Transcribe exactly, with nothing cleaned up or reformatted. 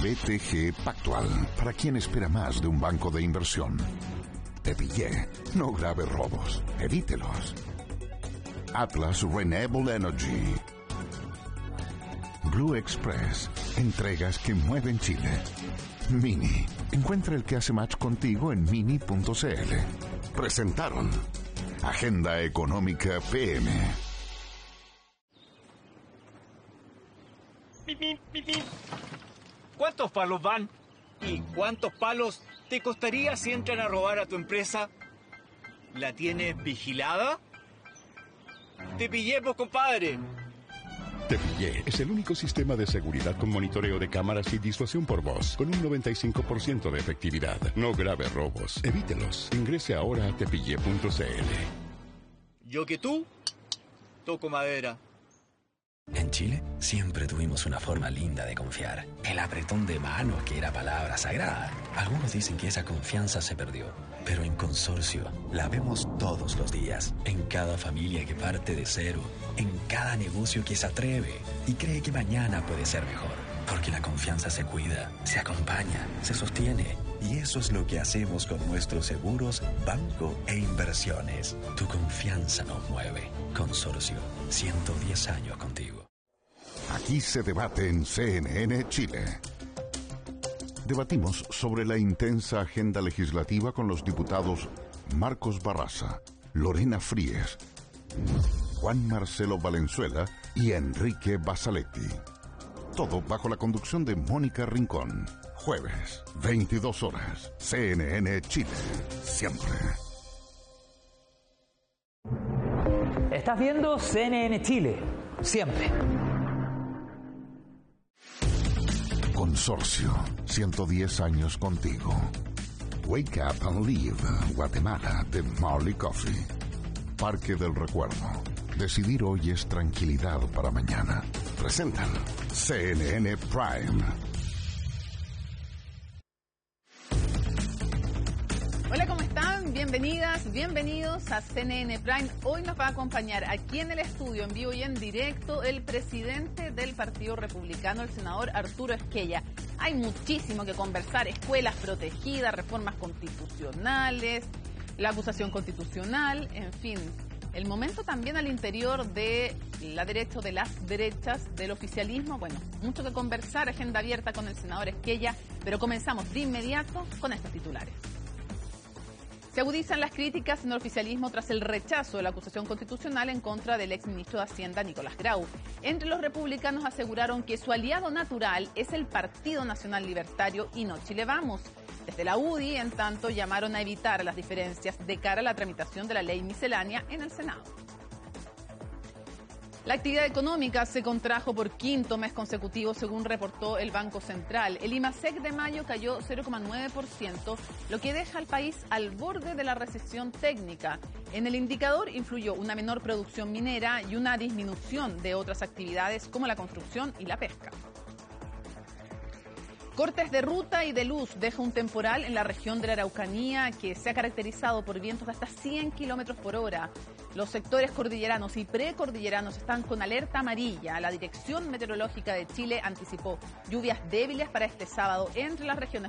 B T G Pactual, para quien espera más de un banco de inversión. Te pillé. No grave robos. Evítelos. Atlas Renewable Energy. Blue Express. Entregas que mueven Chile. Mini. Encuentra el que hace match contigo en mini punto c l. Presentaron Agenda Económica P M. ¿Cuántos palos van? ¿Y cuántos palos te costaría si entran a robar a tu empresa? ¿La tienes vigilada? Te pillé, pues, compadre. Te Pillé es el único sistema de seguridad con monitoreo de cámaras y disuasión por voz, con un noventa y cinco por ciento de efectividad. No grave robos. Evítelos. Ingrese ahora a tepillé punto c l. Yo que tú, toco madera. En Chile siempre tuvimos una forma linda de confiar. El apretón de manos, que era palabra sagrada. Algunos dicen que esa confianza se perdió, pero en Consorcio la vemos todos los días. En cada familia que parte de cero, en cada negocio que se atreve y cree que mañana puede ser mejor. Porque la confianza se cuida, se acompaña, se sostiene. Y eso es lo que hacemos con nuestros seguros, banco e inversiones. Tu confianza nos mueve. Consorcio, ciento diez años contigo. Aquí se debate en C N N Chile. Debatimos sobre la intensa agenda legislativa con los diputados Marcos Barraza, Lorena Fríes, Juan Marcelo Valenzuela y Enrique Basaletti. Todo bajo la conducción de Mónica Rincón. Jueves, veintidós horas, C N N Chile, siempre. Estás viendo C N N Chile, siempre. Consorcio, ciento diez años contigo. Wake Up and Live, Guatemala, de Marley Coffee. Parque del Recuerdo. Decidir hoy es tranquilidad para mañana. Presentan C N N Prime. Hola, ¿cómo están? Bienvenidas, bienvenidos a C N N Prime. Hoy nos va a acompañar aquí en el estudio, en vivo y en directo, el presidente del Partido Republicano, el senador Arturo Esquella. Hay muchísimo que conversar: escuelas protegidas, reformas constitucionales, la acusación constitucional, en fin. El momento también al interior de la derecha o de las derechas del oficialismo. Bueno, mucho que conversar, agenda abierta con el senador Esquella, pero comenzamos de inmediato con estos titulares. Se agudizan las críticas en el oficialismo tras el rechazo de la acusación constitucional en contra del exministro de Hacienda, Nicolás Grau. Entre los republicanos aseguraron que su aliado natural es el Partido Nacional Libertario y no Chile Vamos. Desde la U D I, en tanto, llamaron a evitar las diferencias de cara a la tramitación de la ley miscelánea en el Senado. La actividad económica se contrajo por quinto mes consecutivo, según reportó el Banco Central. El IMASEC de mayo cayó cero coma nueve por ciento, lo que deja al país al borde de la recesión técnica. En el indicador influyó una menor producción minera y una disminución de otras actividades como la construcción y la pesca. Cortes de ruta y de luz deja un temporal en la región de la Araucanía que se ha caracterizado por vientos de hasta cien kilómetros por hora. Los sectores cordilleranos y precordilleranos están con alerta amarilla. La Dirección Meteorológica de Chile anticipó lluvias débiles para este sábado entre las regiones